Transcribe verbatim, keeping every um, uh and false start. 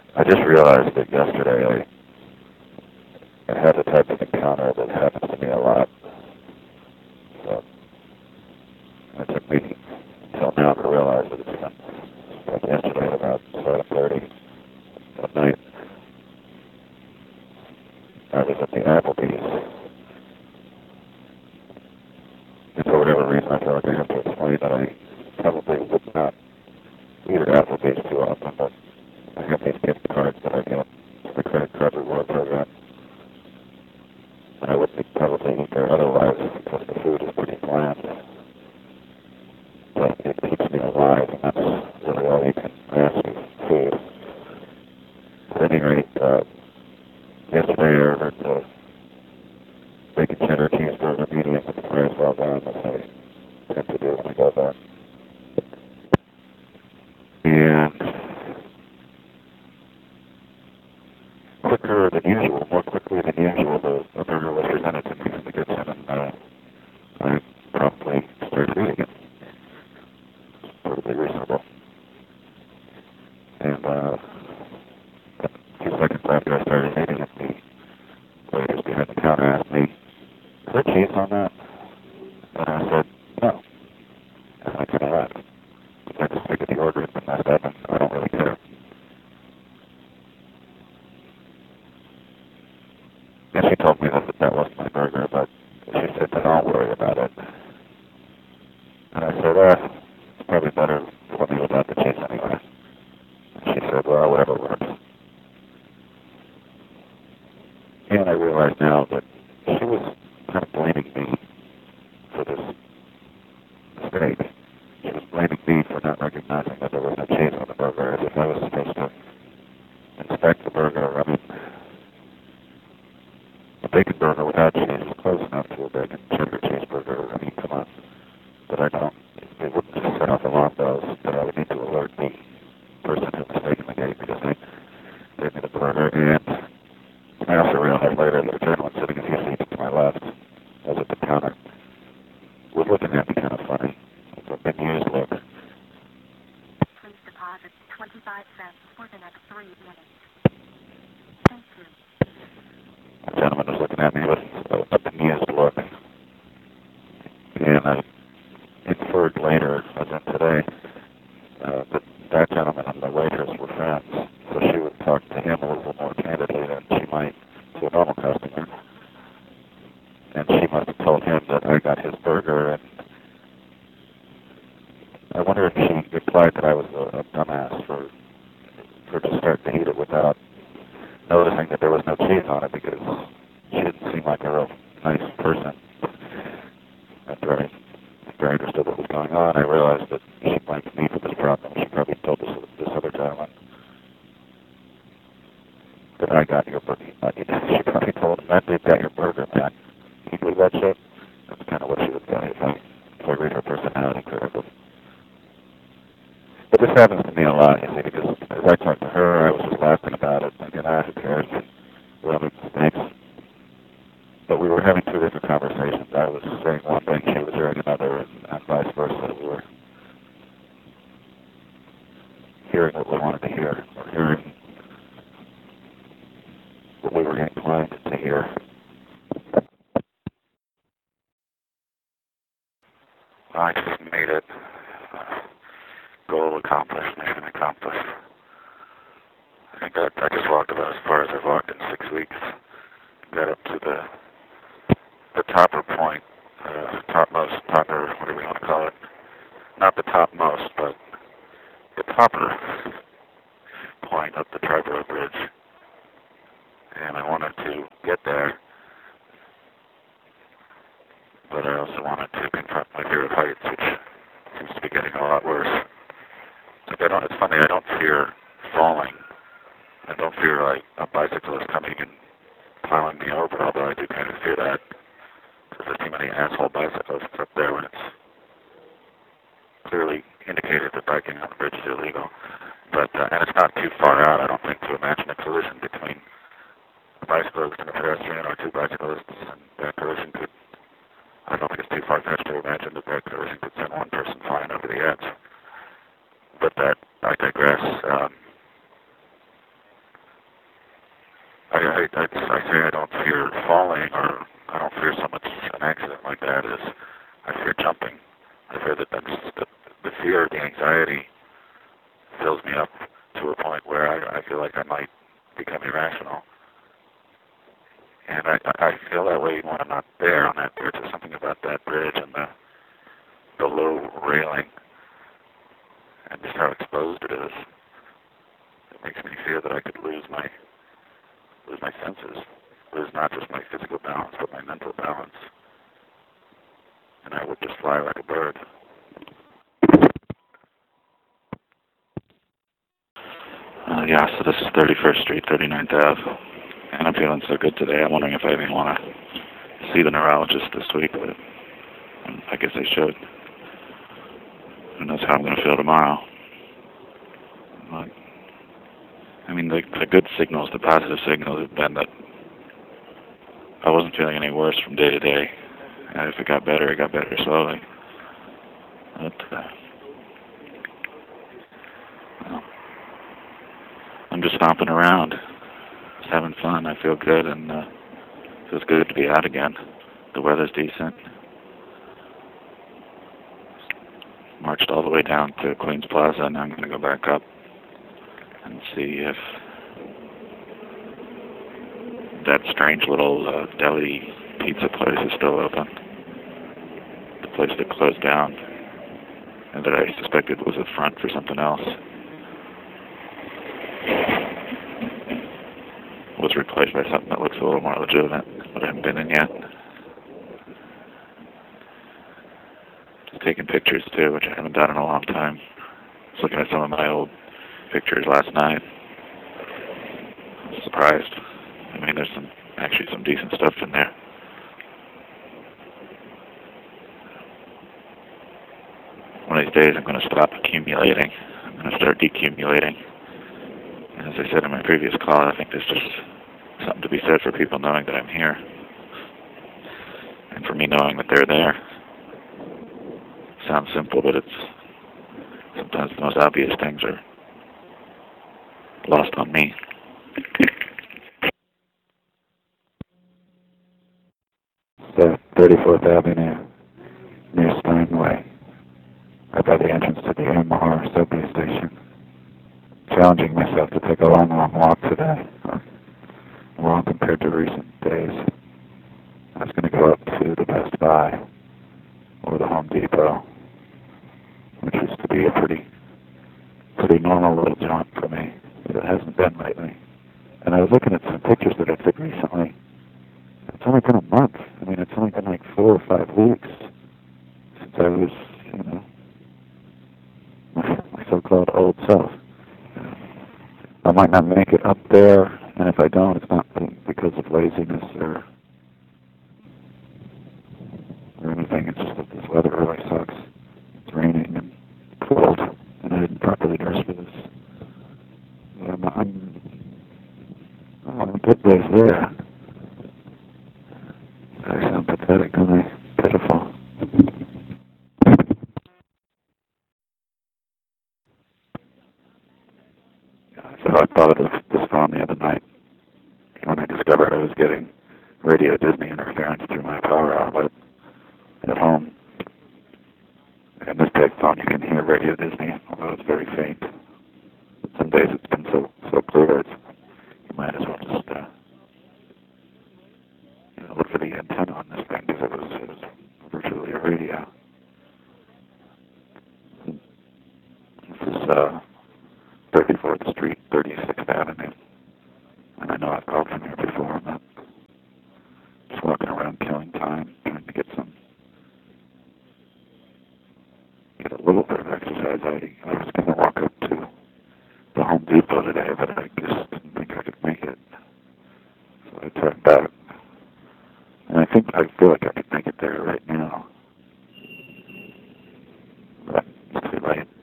I just realized that yesterday I, I had the type of encounter that happens to me a lot. So it took me until now to realize that it's been like yesterday at about seven thirty at night. I was at the Applebee's, and for whatever reason I feel like I have to explain that I probably would not eat at Applebee's too often, but I have these gift cards that I get to the credit card reward program. And I would probably eat there otherwise because the food is pretty bland. But it keeps me alive, and that's really all you can ask of food. At any rate, uh, yesterday I ordered the bacon cheddar cheeseburger medium with the fries well done, as I tend to do when I go there. And quicker than usual, more quickly than usual, the, the burger was presented to me in the kitchen, and uh, I promptly started eating it. It's perfectly reasonable. And uh, a few seconds after I started eating it, the waitress behind the counter asked me, "Is there cheese on that?" And I said, "No." And I kind of laughed. I just figured the order had been messed up, and I don't really care. And she told me that that wasn't my burger, but she said, "Don't worry about it." And I said, uh, "It's probably better for me without the cheese anyway." And she said, "Well, whatever works." And I realize now that she was kind of blaming me for this mistake. She was blaming me for not recognizing that there was no cheese on the burger, as if I was supposed to inspect the burger. I mean, a bacon burger without cheese is close enough to a bacon cheddar cheeseburger. I mean, come on. But I don't. It wouldn't just set off alarm bells that I would need to alert the person who mistakenly gave me this thing, gave me the burger. And I also realized later that a gentleman sitting a few seats to my left, was at the counter, was looking at me kind of funny, with a bemused look. Please deposit twenty-five cents for the next three minutes. Thank you. The gentleman was looking at me with a, a bemused look. And I inferred later, as in today, uh, that that gentleman and the waitress were friends, so she would talk to him a little more candidly than she might to a normal customer. And she must have told him that I got his burger, and I wonder if she implied that I was a, a dumbass for, for just starting to eat it without noticing that there was no cheese on it, because she didn't seem like a real nice person. After I, after I understood what was going on, I realized that she blamed me for this problem. She probably told this, this other gentleman that I got your burger. She probably told him that they got your burger, man. Can you believe that shit? That's kind of what she would say if I, if I read her personality correctly. But this happens to me a lot, you see, because as I talked to her, I was just laughing about it, thinking, ah, who cares? We'll make mistakes. But we were having two different conversations. I was saying one thing, she was hearing another, and, and vice versa. We were hearing what we wanted to hear, or hearing what we were inclined to hear. I just made it. Uh, goal accomplished, mission accomplished. I think that I just walked about as far as I've walked in six weeks. Got up to the the topper point, uh, topmost, topper, whatever you want to call it. Not the topmost, but the topper point of the Triborough Bridge. And I wanted to get there, but I also wanted to confront my fear of heights, which seems to be getting a lot worse. Like I don't, it's funny, I don't fear falling. I don't fear like a bicyclist coming and plowing me over, although I do kind of fear that, because there's too many asshole bicyclists up there when it's clearly indicated that biking on the bridge is illegal. But, uh, and it's not too far out, I don't think, to imagine a collision between a bicyclist and a pedestrian, or two bicyclists, and that collision could, I don't think it's too far-fetched to imagine that that collision could send one person flying over the edge. But that, I digress. Um, I, I, I say I don't fear falling, or I don't fear so much an accident like that as I fear jumping. I fear that that's, the, the fear, the anxiety fills me up to a point where I, I feel like I might become irrational. And I, I feel that way when I'm not there on that bridge. There's something about that bridge and the, the low railing and just how exposed it is. It makes me fear that I could lose my lose my senses, lose not just my physical balance, but my mental balance. And I would just fly like a bird. Uh, yeah, so this is thirty-first Street, thirty-ninth Avenue. And I'm feeling so good today, I'm wondering if I even want to see the neurologist this week, but I guess I should. Who knows how I'm going to feel tomorrow. Like, I mean, the, the good signals, the positive signals have been that I wasn't feeling any worse from day to day. And if it got better, it got better slowly. But, uh, well, I'm just stomping around, just having fun. I feel good, and uh, it feels good to be out again. The weather's decent. Marched all the way down to Queens Plaza, and now I'm going to go back up and see if that strange little uh, deli pizza place is still open. The place that closed down and that I suspected was a front for something else was replaced by something that looks a little more legitimate, but I haven't been in yet. Just taking pictures too, which I haven't done in a long time. I was looking at some of my old pictures last night. I was surprised. I mean, there's some actually some decent stuff in there. One of these days I'm going to stop accumulating. I'm going to start decumulating. And as I said in my previous call, I think there's just something to be said for people knowing that I'm here. And for me knowing that they're there. Sounds simple, but it's sometimes the most obvious things are lost on me. So, thirty-fourth Avenue, near Steinway, right by the entrance to the M R subway station. Challenging myself to take a long, long walk today. Long compared to recent days. I was going to go up to the Best Buy or the Home Depot, which used to be a pretty, pretty normal little jaunt for me, but it hasn't been lately. And I was looking at some pictures that I took recently. It's only been a month. I mean, it's only been like four or five weeks since I was, you know, my, my so-called old self. I might not make it up there, and if I don't, it's not because of laziness or or anything. It's just that this weather really sucks. It's raining and cold, and I didn't properly dress for this. But I'm, I'm, I'm in a good place there. I sound pathetic, don't I? Pitiful. So I thought of this phone the other night when I discovered I was getting Radio Disney interference through my power outlet at home. And this big phone, you can hear Radio Disney, although it's very faint. Some days it's been so so clear, it's, you might as well just uh, you know, look for the antenna on this thing, because it was, it was virtually a radio. This is uh, thirty-fourth Street, thirty-sixth Avenue. And I know I've called from here before. I'm not just walking around killing time, trying to get some, get a little bit of exercise. I, I was going to walk up to the Home Depot today, but I just didn't think I could make it. So I turned back. And I think, I feel like I could make it there right now. But it's too late.